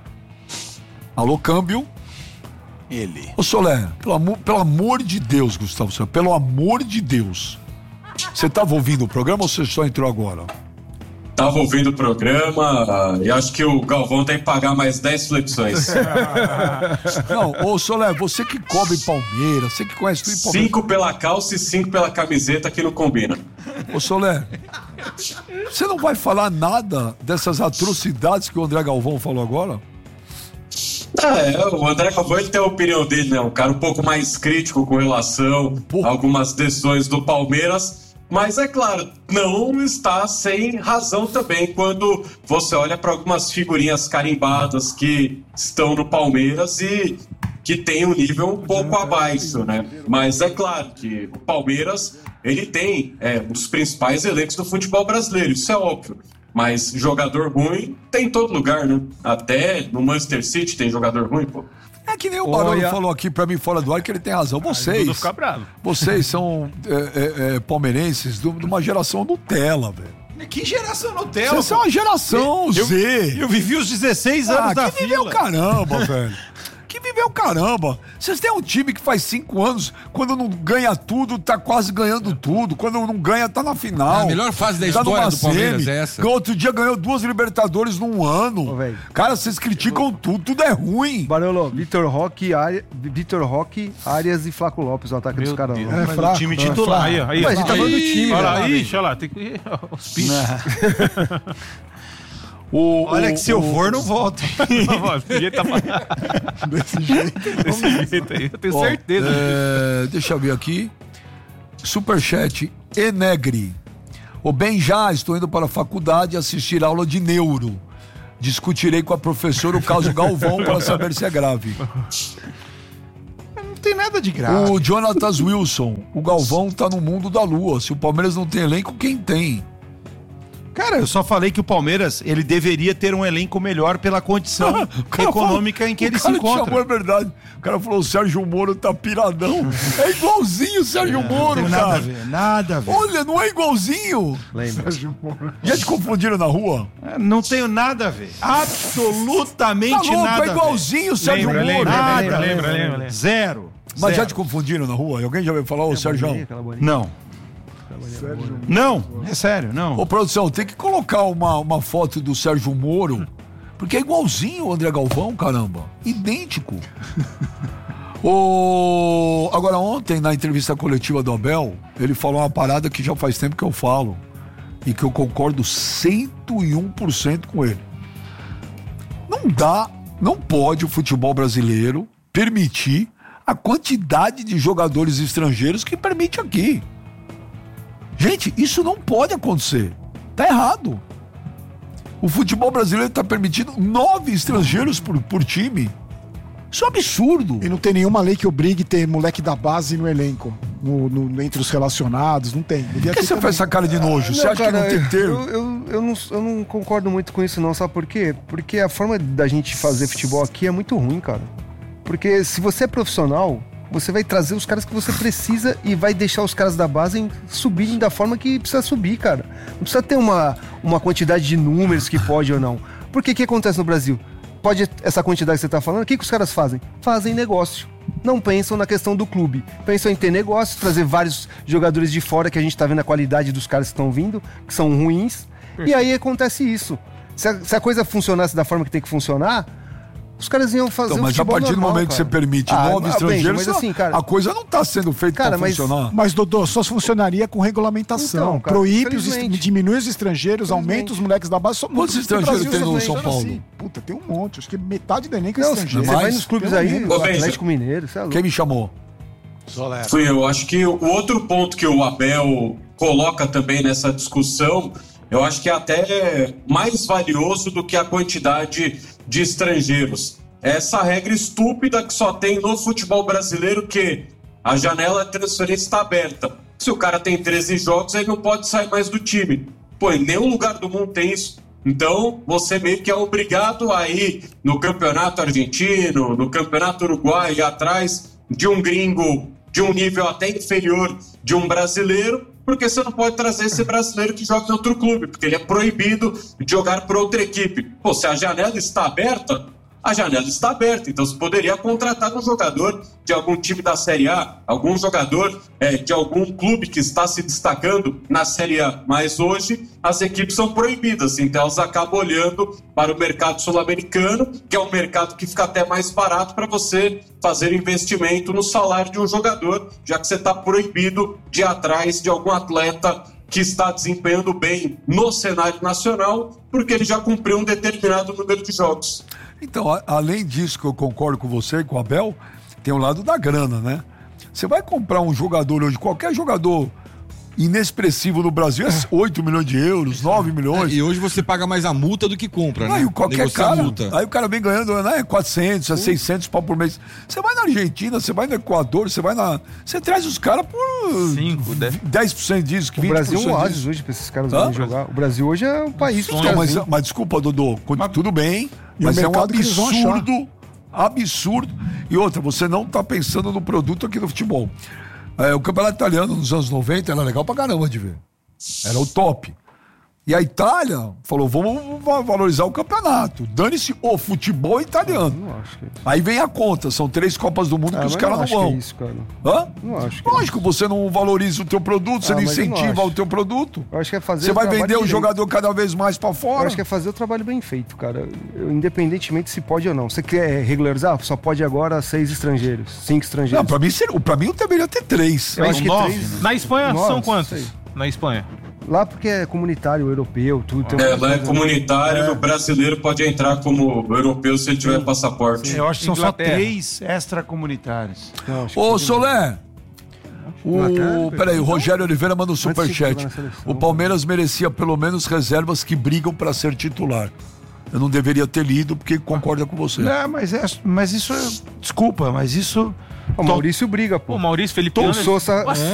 Alô, câmbio. Ele. Ô Soler, pelo amor, pelo amor de Deus, Gustavo Soler, pelo amor de Deus. Você estava ouvindo o programa ou você só entrou agora? Tava ouvindo o programa e acho que o Galvão tem que pagar mais dez flexões. Não, ô Soler, você que cobre Palmeiras, você que conhece tudo em Palmeiras. Cinco pela calça e cinco pela camiseta que não combina. Ô Soler, você não vai falar nada dessas atrocidades que o André Galvão falou agora? Ah, é, o André Galvão ele tem a opinião dele, né? Um cara um pouco mais crítico com relação Porra. a algumas decisões do Palmeiras. Mas é claro, não está sem razão também quando você olha para algumas figurinhas carimbadas que estão no Palmeiras e que tem um nível um pouco abaixo, né? Mas é claro que o Palmeiras ele tem é, um dos principais elencos do futebol brasileiro, isso é óbvio. Mas jogador ruim tem em todo lugar, né? Até no Manchester City tem jogador ruim, pô. É que nem o Barolo Olha- falou aqui pra mim fora do ar que ele tem razão. Dudu Vocês, fica bravo. vocês são é, é, é, palmeirenses de uma geração Nutella, velho. Que geração Nutella? Vocês são uma geração eu, Z. Eu vivi os dezesseis anos Ah, da que viveu fila. caramba, velho. Que viveu caramba. Vocês têm um time que faz cinco anos, quando não ganha tudo, tá quase ganhando tudo. Quando não ganha, tá na final. A melhor fase da Tá história numa do Palmeiras semi. é essa. No outro dia ganhou duas Libertadores num ano. Ô, velho. Cara, vocês criticam tudo, tudo é ruim. Barolo, Vitor Roque, Ari- Vitor Roque, Arias e Flaco Lopes, o ataque Meu dos caras. Deus. lá. É Mas fraco. o time é titular. fraco. Aí, ó, aí, Mas a gente tá falando do time, Olha lá, velho. ixi, olha lá, tem que. Os pitch. O- Olha o- que se eu o- for, não volta. Desse jeito, tá... Desse jeito. Desse jeito aí, eu tenho Ó, certeza. é, deixa eu ver aqui. Superchat Enegri. O bem já, estou indo para a faculdade assistir aula de neuro. Discutirei com a professora o caso Galvão para saber se é grave. Não tem nada de grave. O Jonatas Wilson. O Galvão tá no mundo da lua. Se o Palmeiras não tem elenco, quem tem? Cara, eu só falei que o Palmeiras, ele deveria ter um elenco melhor pela condição O cara econômica falou- em que o ele se cara te encontra. chamou, é verdade. O cara falou: o Sérgio Moro tá piradão. É igualzinho o Sérgio Moro, Não tem nada a cara. ver, nada a ver. Olha, não é igualzinho. Lembra? Já te confundiram na rua? Não tenho nada a ver. Absolutamente Tá louco, nada é igualzinho o Sérgio Lembra, Moro. lembra, Nada, lembra, lembra, lembra, lembra. lembra. Zero. Mas já Zero. te confundiram na rua? Alguém já veio falar, ô Sérgio? Aquela bolinha. Não. Não, é sério, não. Ô, produção, tem que colocar uma, uma foto do Sérgio Moro, porque é igualzinho o André Galvão, caramba. Idêntico. o... Agora, ontem, na entrevista coletiva do Abel, ele falou uma parada que já faz tempo que eu falo e que eu concordo cento e um por cento com ele. Não dá, não pode o futebol brasileiro permitir a quantidade de jogadores estrangeiros que permite aqui. Gente, isso não pode acontecer. Tá errado. O futebol brasileiro está permitindo nove estrangeiros por, por time. Isso é um absurdo. E não tem nenhuma lei que obrigue ter moleque da base no elenco, no, no- entre os relacionados, não tem. Devia Por que ter você também. faz essa cara de nojo? Você Não, acha cara, que não tem que ter? Eu, eu, eu, não, eu não concordo muito com isso, não. Sabe por quê? Porque a forma da gente fazer futebol aqui é muito ruim, cara. Porque se você é profissional, você vai trazer os caras que você precisa e vai deixar os caras da base subirem da forma que precisa subir, cara. Não precisa ter uma, uma quantidade de números que pode ou não. Porque o que acontece no Brasil? Pode essa quantidade que você tá falando, o que, que os caras fazem? Fazem negócio. Não pensam na questão do clube. Pensam em ter negócio, trazer vários jogadores de fora, que a gente tá vendo a qualidade dos caras que estão vindo, que são ruins. E aí acontece isso. Se a, se a coisa funcionasse da forma que tem que funcionar, Os caras iam fazer Então, um mas a futebol partir do normal, momento que você cara. permite Ah, nove mas, estrangeiros, Benja, mas assim, cara- a coisa não está sendo feita Cara, para mas- funcionar. Mas, Dodô, só funcionaria com regulamentação. Então, cara, Proíbe, os est- infelizmente. diminui os estrangeiros, aumenta os moleques da base. Só- Quantos no estrangeiros Brasil tem no só São funciona Paulo? assim. Puta, tem um monte. Acho que metade do elenco é Não, estrangeiro. você mais? vai nos clubes Pelo aí, menos. o Ô, Benja. Atlético Mineiro, você é louco. Quem me chamou? Fui eu. Acho que o outro ponto que o Abel coloca também nessa discussão, eu acho que é até mais valioso do que a quantidade de estrangeiros. Essa regra estúpida que só tem no futebol brasileiro, que a janela de transferência está aberta. Se o cara tem treze jogos, ele não pode sair mais do time. Pô, em nenhum lugar do mundo tem isso. Então, você meio que é obrigado a ir no campeonato argentino, no campeonato uruguaio, ir atrás de um gringo de um nível até inferior de um brasileiro, porque você não pode trazer esse brasileiro que joga em outro clube, porque ele é proibido de jogar por outra equipe. Pô, se a janela está aberta, a janela está aberta, então você poderia contratar um jogador de algum time da Série A, algum jogador é, de algum clube que está se destacando na Série A, mas hoje as equipes são proibidas, então elas acabam olhando para o mercado sul-americano, que é um mercado que fica até mais barato para você fazer investimento no salário de um jogador, já que você está proibido de ir atrás de algum atleta que está desempenhando bem no cenário nacional, porque ele já cumpriu um determinado número de jogos. Então, a- além disso que eu concordo com você e com o Abel, tem o lado da grana, né? Você vai comprar um jogador hoje, qualquer jogador inexpressivo no Brasil, é oito milhões de euros, nove milhões. É, e hoje você paga mais a multa do que compra, né? Aí qualquer Negocia a cara, multa. aí o cara vem ganhando, né, quatrocentos, a seiscentos pau por mês. Você vai na Argentina, você vai no Equador, você vai na... Você traz os caras por Cinco, dez. dez por cento disso, que O vinte por cento Brasil é um disso. oásis hoje pra esses caras Hã? virem jogar. O Brasil hoje é um país que os Então, caras mas, vêm. mas desculpa, Dodô, tudo bem, E mas o é um mercado que eles vão achar. absurdo, absurdo. E outra, você não tá pensando no produto aqui do futebol. É, o campeonato italiano nos anos noventa era legal pra caramba de ver. Era o top. E a Itália falou, vamos va- valorizar o campeonato. Dane-se o futebol italiano. Não acho que é isso. Aí vem a conta, são três Copas do Mundo Ah, que os mas caras não não acho que vão. é isso, cara. Hã? Não acho que é Lógico, você não valoriza o teu produto, você Ah, não mas eu não incentiva acho. o teu produto. Eu acho que é fazer Você o vai trabalho vender o direito. jogador cada vez mais pra Eu fora. acho que é fazer o trabalho bem feito, cara. Eu, independentemente se pode ou não. Você quer regularizar? Só pode agora seis estrangeiros, cinco estrangeiros. Não, pra mim, seria- pra mim eu deveria ter três. Eu acho que Nove. três- Na Espanha Nossa, são quantos? sei. Na Espanha. Lá porque é comunitário, europeu, tudo. tem É, uma lá é coisa- comunitário, o brasileiro pode entrar como europeu se ele tiver passaporte. Eu acho que são Inglaterra. só três extracomunitários. Não, acho que Ô, tudo- Solé! O, peraí, o Rogério Oliveira manda um Antes de superchat. jogar na seleção. O Palmeiras merecia pelo menos reservas que brigam pra ser titular. Eu não deveria ter lido porque concorda com você. É, mas, é, mas isso é. Desculpa, mas isso. O Maurício briga, pô. Pô, Maurício Felipe Tom Anderson- Sousa,